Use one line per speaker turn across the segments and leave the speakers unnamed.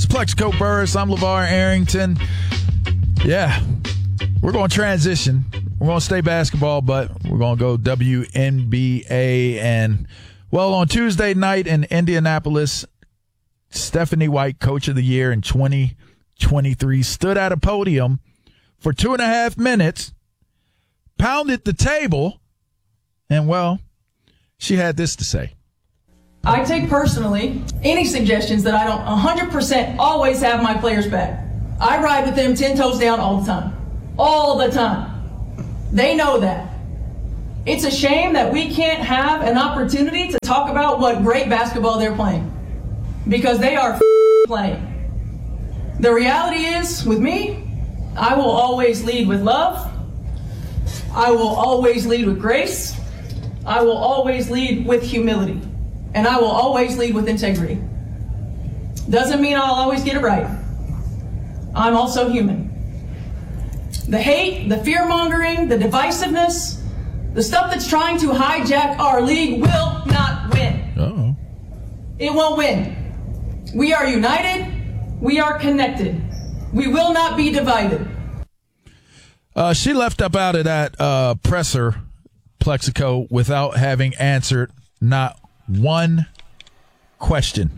Plexico Burris. I'm LeVar Arrington. Yeah, we're going to transition. We're going to stay basketball, but we're going to go WNBA. And, well, on Tuesday night in Indianapolis, Stephanie White, Coach of the Year in 2023, stood at a podium for 2.5 minutes, pounded the table, and, well, she had this to say.
I take personally any suggestions that I don't 100% always have my players back. I ride with them 10 toes down all the time. All the time. They know that. It's a shame that we can't have an opportunity to talk about what great basketball they're playing. Because they are playing. The reality is, with me, I will always lead with love. I will always lead with grace. I will always lead with humility. And I will always lead with integrity. Doesn't mean I'll always get it right. I'm also human. The hate, the fear-mongering, the divisiveness, the stuff that's trying to hijack our league will not win.
Uh-oh.
It won't win. We are united. We are connected. We will not be divided.
She left up out of that presser, Plexico, without having answered not one question.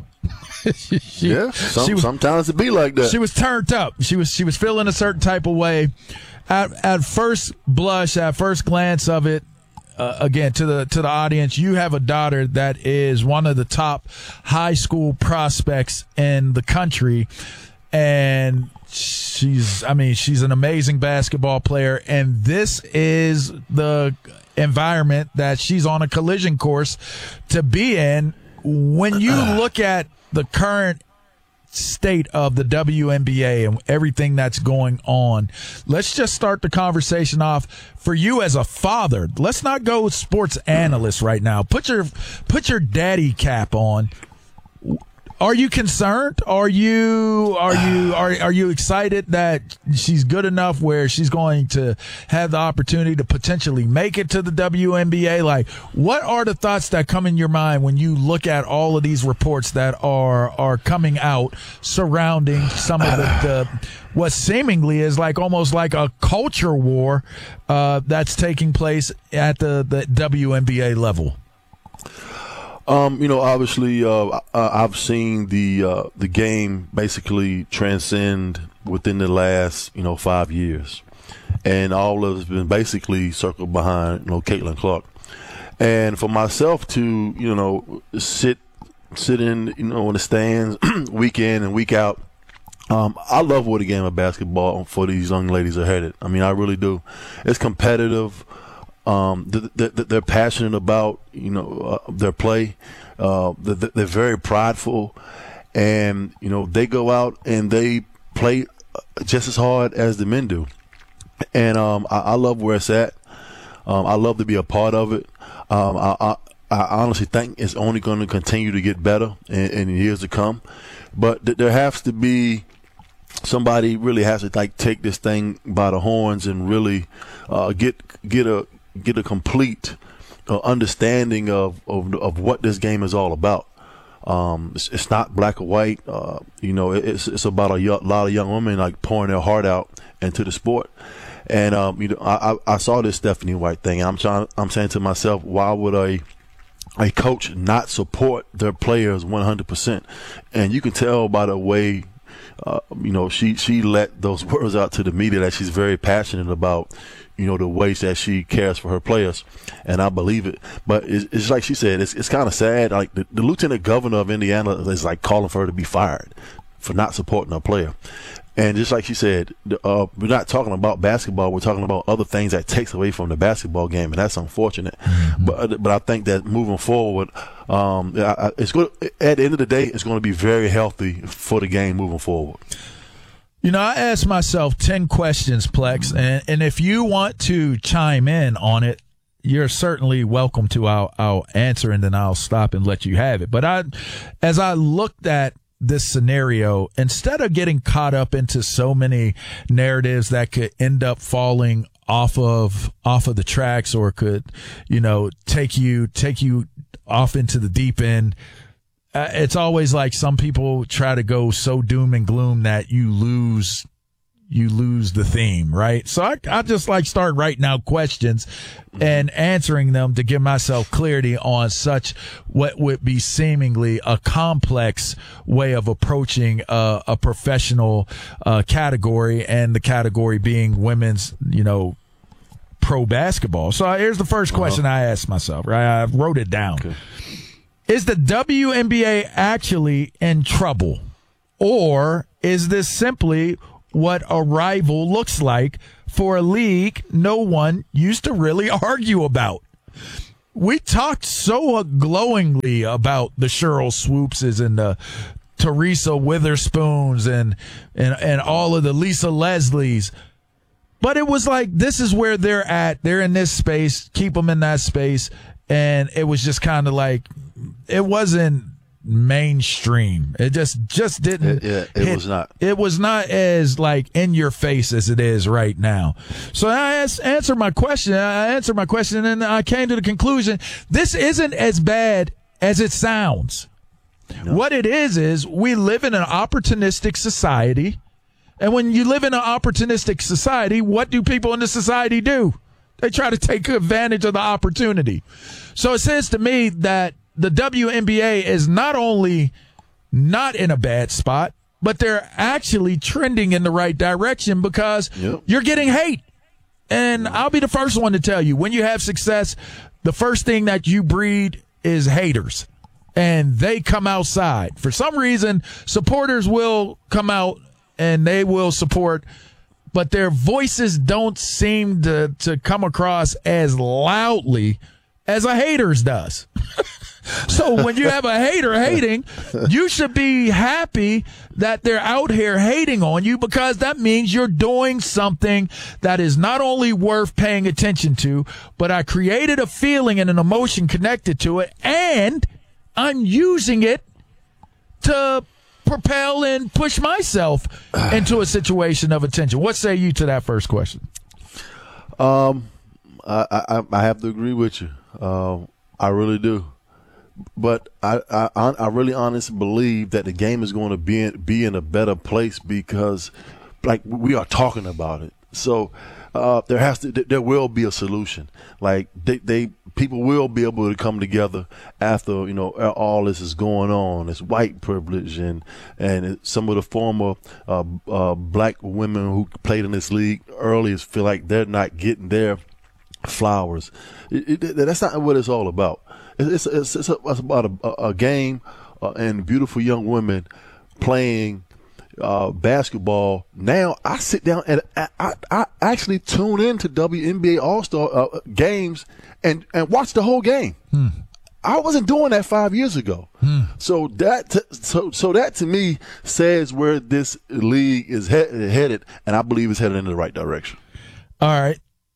Sometimes it be like that.
She was turned up. She was feeling a certain type of way. At first blush, at first glance of it, again to the audience, you have a daughter that is one of the top high school prospects in the country, and she's an amazing basketball player, and this is the environment that she's on a collision course to be in. When you look at the current state of the WNBA and everything that's going on, let's just start the conversation off for you as a father. Let's not go with sports analyst right now. Put your daddy cap on. Are you concerned? Are you excited that she's good enough where she's going to have the opportunity to potentially make it to the WNBA? Like, what are the thoughts that come in your mind when you look at all of these reports that are coming out surrounding some of the what seemingly is like almost like a culture war that's taking place at the WNBA level?
Obviously, I've seen the game basically transcend within the last, 5 years. And all of it's been basically circled behind, Caitlin Clark. And for myself to, sit in, in the stands week in and week out, I love where the game of basketball for these young ladies are headed. I mean, I really do. It's competitive. They're passionate about, their play. They're very prideful, and, they go out and they play just as hard as the men do. And, I love where it's at. I love to be a part of it. I honestly think it's only going to continue to get better in years to come, but there has to be somebody really has to take this thing by the horns and really, get a complete understanding of what this game is all about. It's not black or white. It's about a lot of young women pouring their heart out into the sport. And I saw this Stephanie White thing, and I'm saying to myself, why would a coach not support their players 100%? And you can tell by the way she let those words out to the media that she's very passionate about, the ways that she cares for her players, and I believe it. But it's like she said, it's kind of sad. Like the lieutenant governor of Indiana is calling for her to be fired for not supporting her player. And just like she said, we're not talking about basketball. We're talking about other things that takes away from the basketball game, and that's unfortunate. Mm-hmm. But I think that moving forward, it's going. At the end of the day, it's going to be very healthy for the game moving forward.
I asked myself 10 questions, Plex, and if you want to chime in on it, you're certainly welcome to. I'll answer, and then I'll stop and let you have it. But as I looked at this scenario, instead of getting caught up into so many narratives that could end up falling off of the tracks, or could, take you off into the deep end, it's always like some people try to go so doom and gloom that you lose the theme, right? So I just like start writing out questions and answering them to give myself clarity on such what would be seemingly a complex way of approaching a professional category, and the category being women's, pro basketball. So here's the first question I asked myself, right? I wrote it down. Okay. Is the WNBA actually in trouble, or is this simply what a rival looks like for a league no one used to really argue about? We talked so glowingly about the Sheryl Swoopses and the Teresa Witherspoons and all of the Lisa Leslies. But it was like, this is where they're at. They're in this space. Keep them in that space. And it was just kind of like, it wasn't mainstream. It just didn't.
It was not.
It was not as like in your face as it is right now. So I answered my question, and I came to the conclusion this isn't as bad as it sounds. No. What it is we live in an opportunistic society, and when you live in an opportunistic society, what do people in the society do? They try to take advantage of the opportunity. So it says to me that the WNBA is not only not in a bad spot, but they're actually trending in the right direction, because you're getting hate. And I'll be the first one to tell you, when you have success, the first thing that you breed is haters. And they come outside. For some reason, supporters will come out and they will support, but their voices don't seem to come across as loudly as a hater's does. So when you have a hater hating, you should be happy that they're out here hating on you, because that means you're doing something that is not only worth paying attention to, but I created a feeling and an emotion connected to it, and I'm using it to propel and push myself into a situation of attention. What say you to that first question?
I have to agree with you. I really do. But I really honestly believe that the game is going to be in a better place, because, like, we are talking about it. So there will be a solution. Like people will be able to come together after all this is going on. It's white privilege and some of the former black women who played in this league earlier feel like they're not getting their flowers. That's not what it's all about. It's about a game and beautiful young women playing basketball. Now I sit down and I actually tune into WNBA All-Star games and watch the whole game. I wasn't doing that 5 years ago. So that to me says where this league is headed, and I believe it's headed in the right direction.
All right.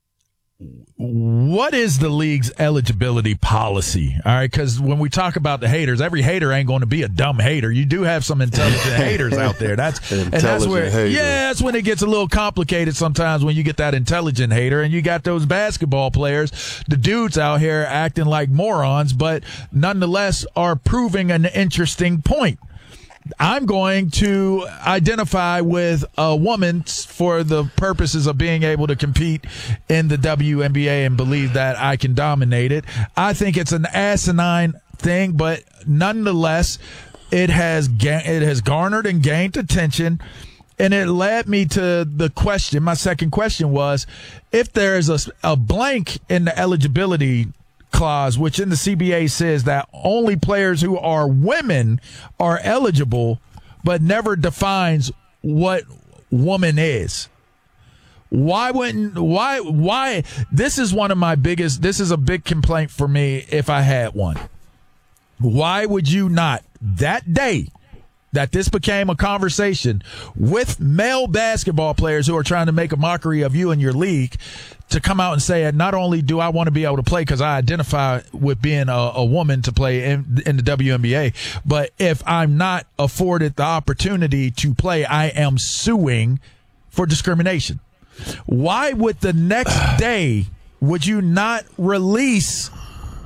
What is the league's eligibility policy? All right, because when we talk about the haters, every hater ain't going to be a dumb hater. You do have some intelligent haters out there. That's where, that's when it gets a little complicated sometimes, when you get that intelligent hater, and you got those basketball players, the dudes out here acting like morons, but nonetheless are proving an interesting point. I'm going to identify with a woman for the purposes of being able to compete in the WNBA and believe that I can dominate it. I think it's an asinine thing, but nonetheless, it has garnered and gained attention, and it led me to the question. My second question was, if there is a blank in the eligibility clause, which in the CBA says that only players who are women are eligible, but never defines what woman is. Why this is one of my biggest, this is a big complaint for me if I had one. Why would you not, that day that this became a conversation with male basketball players who are trying to make a mockery of you and your league, to come out and say, not only do I want to be able to play because I identify with being a woman to play in the WNBA, but if I'm not afforded the opportunity to play, I am suing for discrimination. Why would the next day would you not release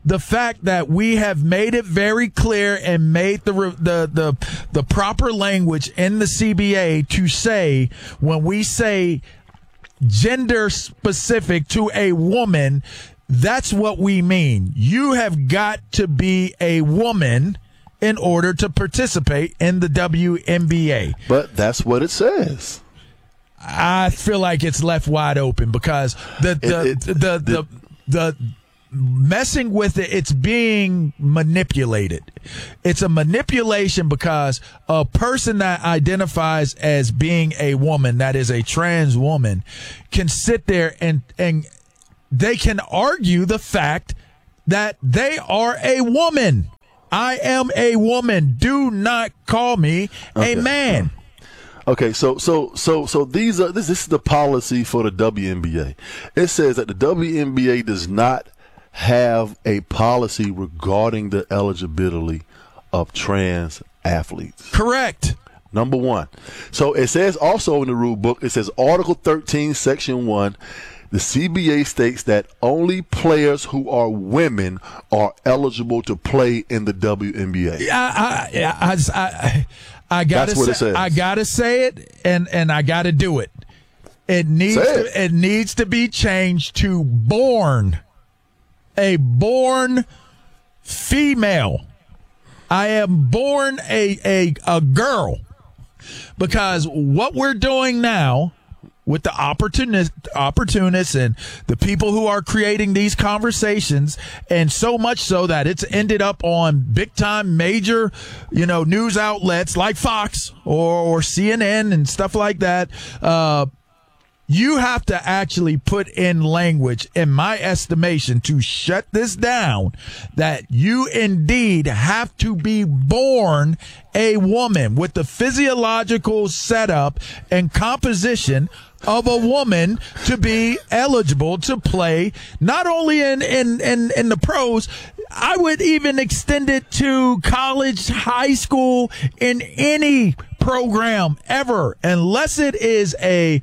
the fact that we have made it very clear and made the proper language in the CBA to say, when we say gender specific to a woman, that's what we mean. You have got to be a woman in order to participate in the WNBA.
But that's what it says.
I feel like it's left wide open because the messing with it, it's being manipulated. It's a manipulation because a person that identifies as being a woman, that is a trans woman, can sit there and they can argue the fact that they are a woman. I am a woman. Do not call me a man.
Okay, so this is the policy for the WNBA. It says that the WNBA does not have a policy regarding the eligibility of trans athletes.
Correct.
Number one. So it says also in the rule book, it says Article 13, Section 1, the CBA states that only players who are women are eligible to play in the WNBA.
I gotta
That's what
say,
it says.
I gotta say it, and I gotta do it. It needs to be changed to born, a born female. I am born a girl, because what we're doing now with the opportunists and the people who are creating these conversations, and so much so that it's ended up on big time major, news outlets like Fox or CNN and stuff like that. You have to actually put in language, in my estimation, to shut this down, that you indeed have to be born a woman with the physiological setup and composition of a woman to be eligible to play not only in the pros. I would even extend it to college, high school, in any program ever, unless it is a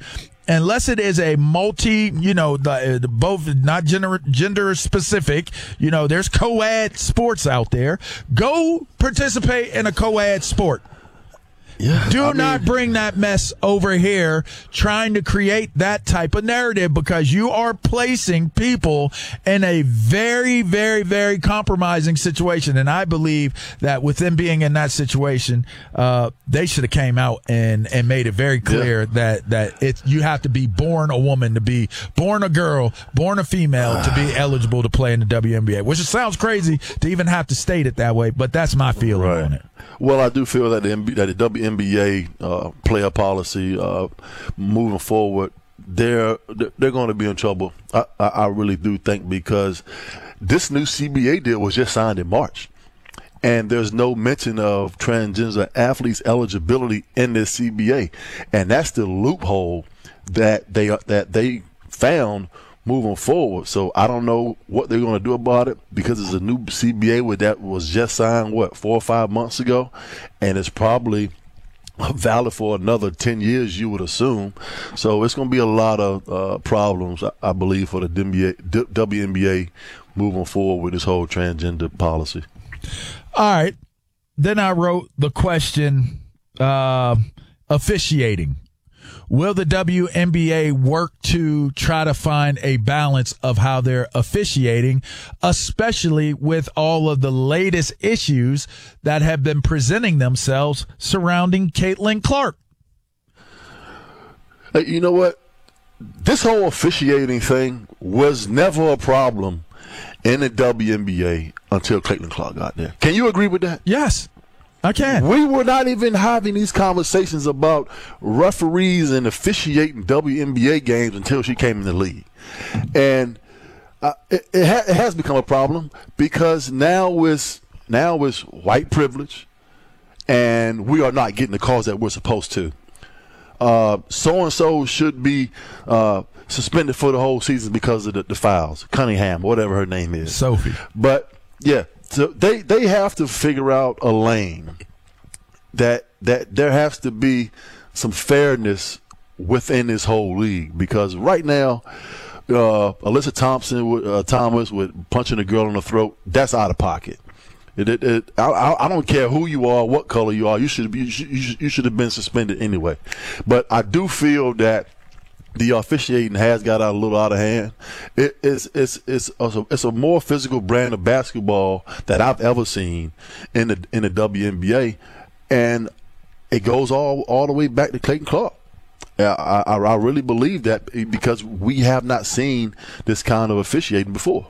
multi, both not gender specific, there's co-ed sports out there. Go participate in a co-ed sport.
Yeah,
Do not bring that mess over here trying to create that type of narrative, because you are placing people in a very, very, very compromising situation. And I believe that with them being in that situation, they should have came out and made it very clear that you have to be born a woman to be born a girl, born a female to be eligible to play in the WNBA, which sounds crazy to even have to state it that way, but that's my feeling on it.
Well, I do feel that the WNBA player policy moving forward, they're going to be in trouble. I really do think, because this new CBA deal was just signed in March, and there's no mention of transgender athletes' eligibility in this CBA, and that's the loophole that they found moving forward. So I don't know what they're going to do about it, because it's a new CBA that was just signed 4 or 5 months ago, and it's probably valid for another 10 years, you would assume. So it's going to be a lot of problems, I believe, for the WNBA moving forward with this whole transgender policy.
All right. Then I wrote the question, officiating. Will the WNBA work to try to find a balance of how they're officiating, especially with all of the latest issues that have been presenting themselves surrounding Caitlin Clark?
You know what? This whole officiating thing was never a problem in the WNBA until Caitlin Clark got there. Can you agree with that?
Yes. I can.
We were not even having these conversations about referees and officiating WNBA games until she came in the league. And it has become a problem, because now it's white privilege, and we are not getting the calls that we're supposed to. So-and-so should be suspended for the whole season because of the fouls. Cunningham, whatever her name is.
Sophie.
But, yeah. So they have to figure out a lane that there has to be some fairness within this whole league, because right now Alyssa Thomas with punching a girl in the throat, that's out of pocket. I don't care who you are, what color you are. You should have been suspended anyway. But I do feel that the officiating has got a little out of hand. It's a more physical brand of basketball that I've ever seen in the WNBA, and it goes all the way back to Clayton Clark. I really believe that because we have not seen this kind of officiating before.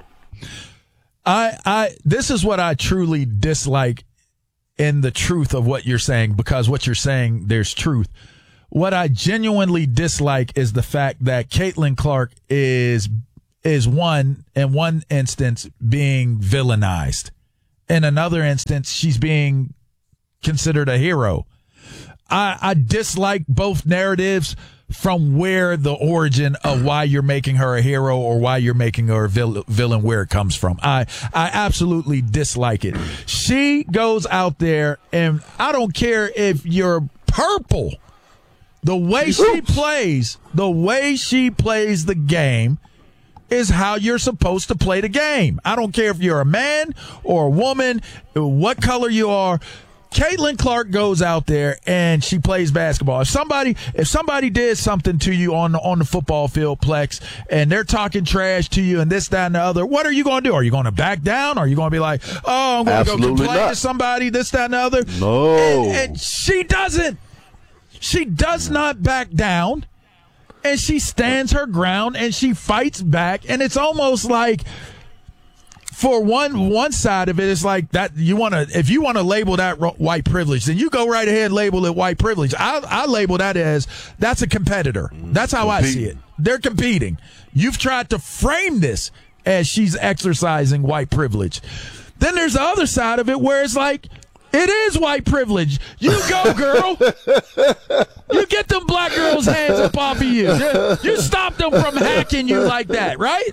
This is what I truly dislike in the truth of what you're saying, because what you're saying, there's truth. What I genuinely dislike is the fact that Caitlin Clark is in one instance being villainized. In another instance, she's being considered a hero. I dislike both narratives from where the origin of why you're making her a hero or why you're making her a villain, where it comes from. I absolutely dislike it. She goes out there, and I don't care if you're purple. The way she plays the game is how you're supposed to play the game. I don't care if you're a man or a woman, what color you are. Caitlin Clark goes out there and she plays basketball. If somebody did something to you on the football field, Plex, and they're talking trash to you and this, that, and the other, what are you going to do? Are you going to back down? Are you going to be like, oh, I'm going to go complain to somebody, this, that, and the other?
No.
And she doesn't. She does not back down, and she stands her ground, and she fights back, and it's almost like, for one side of it, it's like that if you want to label that white privilege, then you go right ahead and label it white privilege. I label that as that's a competitor. That's how I see it. They're competing. You've tried to frame this as she's exercising white privilege. Then there's the other side of it where it's like, it is white privilege. You go, girl. You get them black girls' hands up off of you. You stop them from hacking you like that, right?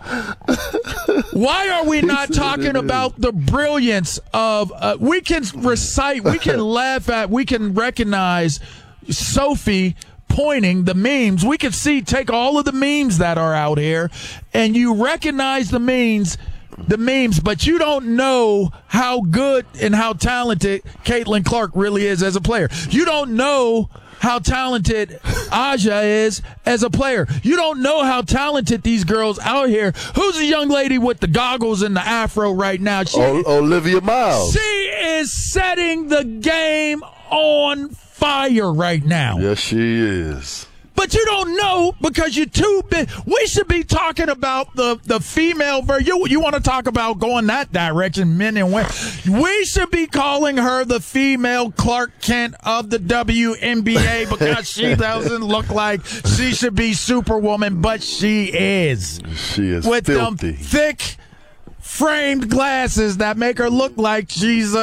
Why are we not talking about the brilliance of we can recite, we can laugh at, we can recognize Sophie pointing the memes. We can take all of the memes that are out here, and you recognize the memes, but you don't know how good and how talented Caitlin Clark really is as a player. You don't know how talented Aja is as a player. You don't know how talented these girls out here. Who's the young lady with the goggles and the afro right now?
Olivia Miles.
She is setting the game on fire right now.
Yes, she is.
But you don't know because you're too big. We should be talking about the female version. You want to talk about going that direction, men and women. We should be calling her the female Clark Kent of the WNBA because she doesn't look like she should be Superwoman, but she is.
She is
with
filthy.
Them thick framed glasses that make her look like she's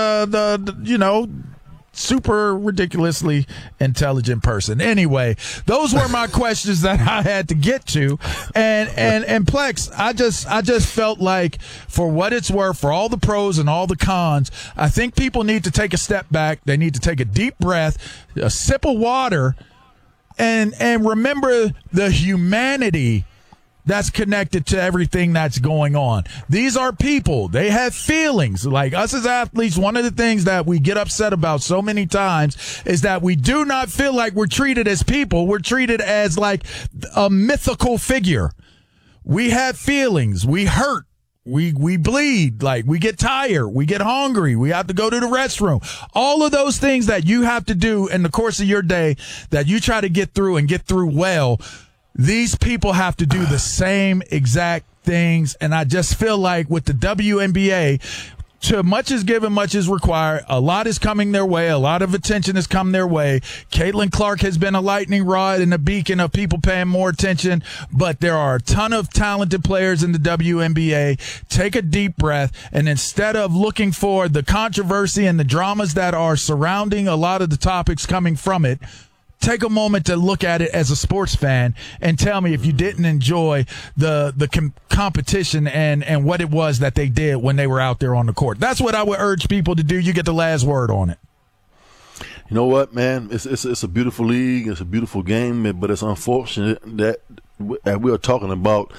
super ridiculously intelligent person. Anyway, those were my questions that I had to get to, and Plex, I just felt like, for what it's worth, for all the pros and all the cons, I think people need to take a step back. They need to take a deep breath, a sip of water, and remember the humanity that's connected to everything that's going on. These are people. They have feelings. Like us as athletes, one of the things that we get upset about so many times is that we do not feel like we're treated as people. We're treated as like a mythical figure. We have feelings. We hurt. We bleed. Like, we get tired. We get hungry. We have to go to the restroom. All of those things that you have to do in the course of your day that you try to get through and get through well, these people have to do the same exact things. And I just feel like with the WNBA, too much is given, much is required. A lot is coming their way. A lot of attention has come their way. Caitlin Clark has been a lightning rod and a beacon of people paying more attention, but there are a ton of talented players in the WNBA. Take a deep breath, and instead of looking for the controversy and the dramas that are surrounding a lot of the topics coming from it, take a moment to look at it as a sports fan and tell me if you didn't enjoy the competition and what it was that they did when they were out there on the court. That's what I would urge people to do. You get the last word on it.
You know what, man? It's a beautiful league. It's a beautiful game, but it's unfortunate that we are talking about,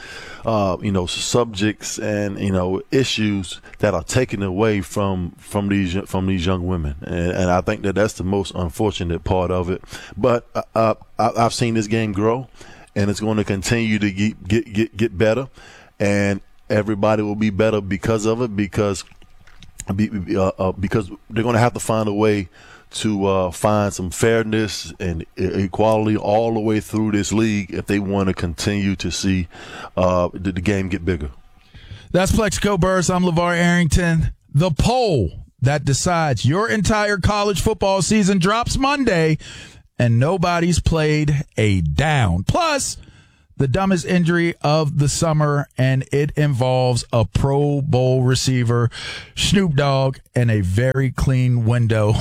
subjects and, issues that are taken away from these young women. And I think that's the most unfortunate part of it. But I've seen this game grow, and it's going to continue to get better, and everybody will be better because of it, because they're going to have to find a way to find some fairness and equality all the way through this league if they want to continue to see the game get bigger.
That's Plexico Burress. I'm LeVar Arrington. The poll that decides your entire college football season drops Monday, and nobody's played a down. Plus, the dumbest injury of the summer, and it involves a Pro Bowl receiver, Snoop Dogg, and a very clean window.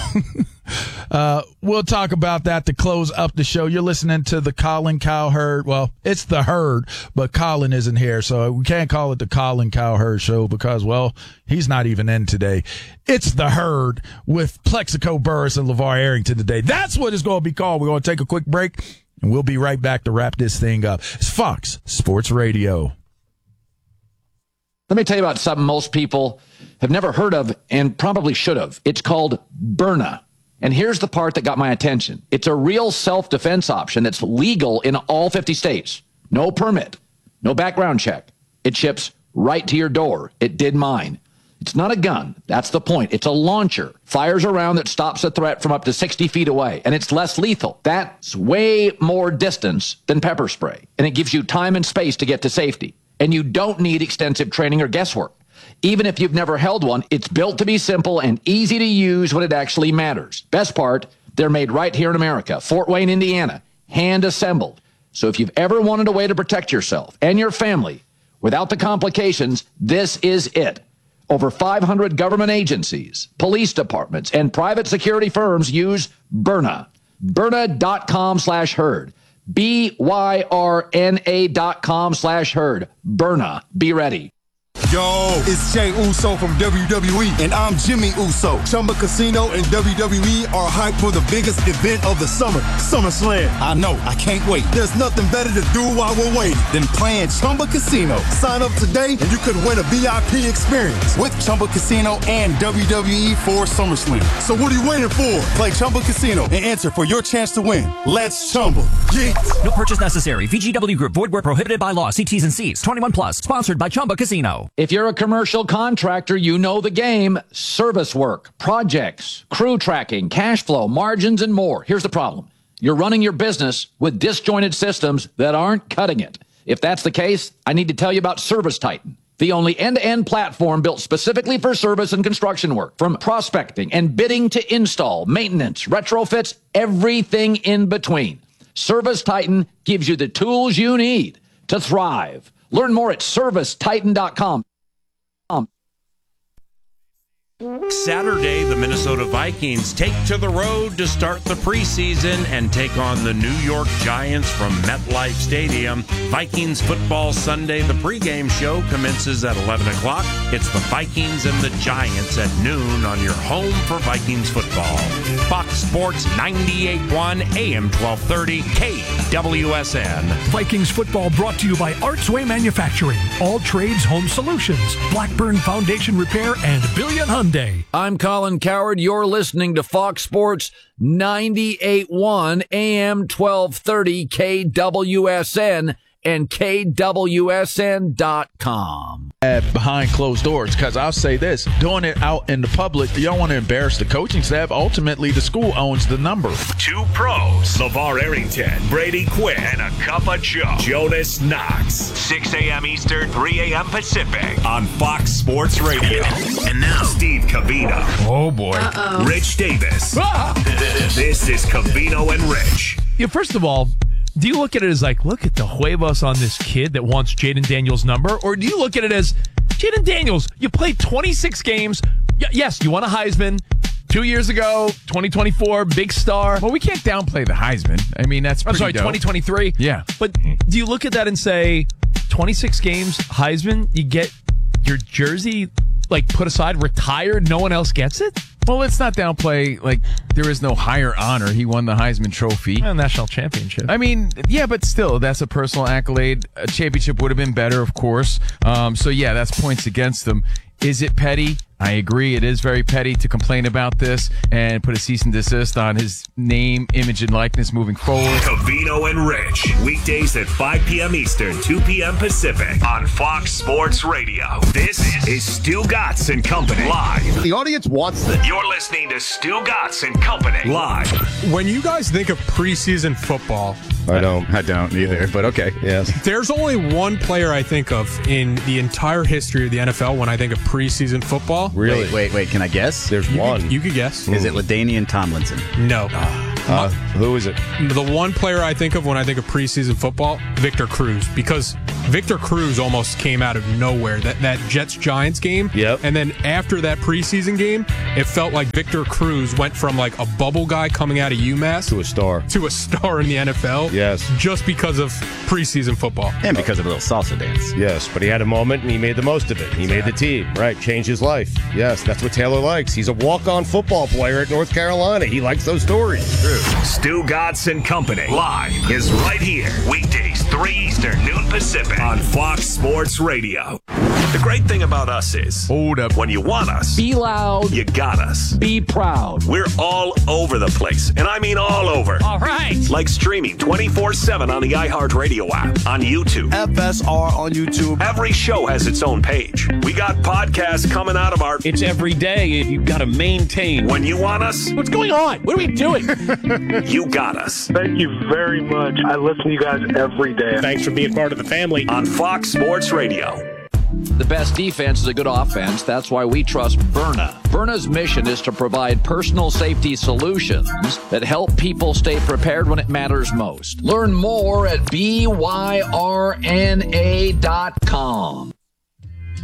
We'll talk about that to close up the show. You're listening to the Colin Cowherd. Well, it's the Herd, but Colin isn't here, so we can't call it the Colin Cowherd show because, well, he's not even in today. It's the Herd with Plexico Burress and LeVar Arrington today. That's what it's going to be called. We're going to take a quick break, and we'll be right back to wrap this thing up. It's Fox Sports Radio.
Let me tell you about something most people have never heard of and probably should have. It's called Byrna. And here's the part that got my attention. It's a real self-defense option that's legal in all 50 states. No permit, no background check. It ships right to your door. It did mine. It's not a gun. That's the point. It's a launcher. Fires a round that stops a threat from up to 60 feet away, and it's less lethal. That's way more distance than pepper spray, and it gives you time and space to get to safety. And you don't need extensive training or guesswork. Even if you've never held one, it's built to be simple and easy to use when it actually matters. Best part, they're made right here in America, Fort Wayne, Indiana, hand assembled. So if you've ever wanted a way to protect yourself and your family without the complications, this is it. Over 500 government agencies, police departments, and private security firms use Byrna. Byrna.com/herd. BYRNA.com/herd. Byrna. Be ready.
Yo, it's Jay Uso from WWE, and I'm Jimmy Uso. Chumba Casino and WWE are hyped for the biggest event of the summer, SummerSlam. I know, I can't wait. There's nothing better to do while we're waiting than playing Chumba Casino. Sign up today, and you could win a VIP experience with Chumba Casino and WWE for SummerSlam. So what are you waiting for? Play Chumba Casino and enter for your chance to win. Let's Chumba. Yeah.
No purchase necessary. VGW Group. Void where prohibited by law. See T's and C's. 21 plus. Sponsored by Chumba Casino.
If you're a commercial contractor, you know the game. Service work, projects, crew tracking, cash flow, margins, and more. Here's the problem. You're running your business with disjointed systems that aren't cutting it. If that's the case, I need to tell you about ServiceTitan, the only end-to-end platform built specifically for service and construction work. From prospecting and bidding to install, maintenance, retrofits, everything in between. ServiceTitan gives you the tools you need to thrive. Learn more at ServiceTitan.com.
Saturday, the Minnesota Vikings take to the road to start the preseason and take on the New York Giants from MetLife Stadium. Vikings Football Sunday, the pregame show commences at 11 o'clock. It's the Vikings and the Giants at noon on your home for Vikings football. Fox Sports 98.1 AM 1230 KWSN.
Vikings football brought to you by Artsway Manufacturing, All Trades Home Solutions, Blackburn Foundation Repair, and Billion Hyundai.
I'm Colin Cowherd. You're listening to Fox Sports 98.1 AM 1230 KWSN and KWSN.com.
Behind closed doors, because I'll say this, doing it out in the public, you don't want to embarrass the coaching staff. Ultimately, the school owns the number.
Two pros, LeVar Arrington, Brady Quinn, and a cup of Joe, Jonas Knox. 6 a.m. Eastern, 3 a.m. Pacific on Fox Sports Radio. And now, Steve Covino.
Oh, boy.
Rich Davis. This is Covino and Rich.
Yeah, first of all, do you look at it as like, look at the huevos on this kid that wants Jaden Daniels' number? Or do you look at it as, Jaden Daniels, you played 26 games. Yes, you won a Heisman 2 years ago, 2024, big star.
Well, we can't downplay the Heisman. I mean, that's pretty dope.
2023.
Yeah.
But do you look at that and say, 26 games, Heisman, you get your jersey, like, put aside, retired, no one else gets it?
Well, let's not downplay, like, there is no higher honor. He won the Heisman Trophy.
National championship.
I mean, yeah, but still, that's a personal accolade. A championship would have been better, of course. So, yeah, that's points against him. Is it petty? I agree. It is very petty to complain about this and put a cease and desist on his name, image, and likeness moving forward.
Covino and Rich. Weekdays at 5 p.m. Eastern, 2 p.m. Pacific on Fox Sports Radio. This is Stu Gatz and Company live.
The audience wants this.
You're listening to Stu Gatz and Company live.
When you guys think of preseason football,
I don't either, but okay, yes.
There's only one player I think of in the entire history of the NFL when I think of preseason football.
Really?
Wait, can I guess?
There's one.
You could guess.
Is it LaDainian Tomlinson?
No.
Who is it?
The one player I think of when I think of preseason football, Victor Cruz, because Victor Cruz almost came out of nowhere. That Jets-Giants game.
Yep.
And then after that preseason game, it felt like Victor Cruz went from like a bubble guy coming out of UMass
To a star
in the NFL.
Yes.
Just because of preseason football.
And because of a little salsa dance.
Yes, but he had a moment and he made the most of it. He made the team, right? Changed his life. Yes, that's what Taylor likes. He's a walk-on football player at North Carolina. He likes those stories.
Stu Gatz and Company live is right here. Weekdays, 3 Eastern, noon Pacific on Fox Sports Radio. The great thing about us is,
Hold up.
when you want us,
Be loud.
you got us.
Be proud.
We're all over the place, and I mean all over.
All right.
Like streaming 24/7 on the iHeartRadio app, on YouTube.
FSR on YouTube.
Every show has its own page. We got podcasts coming out of our...
It's every day. You've got to maintain.
When you want us,
What's going on? What are we doing?
you got us.
Thank you very much. I listen to you guys every day.
Thanks for being part of the family.
On Fox Sports Radio.
The best defense is a good offense. That's why we trust Byrna. Byrna's mission is to provide personal safety solutions that help people stay prepared when it matters most. Learn more at byrna.com.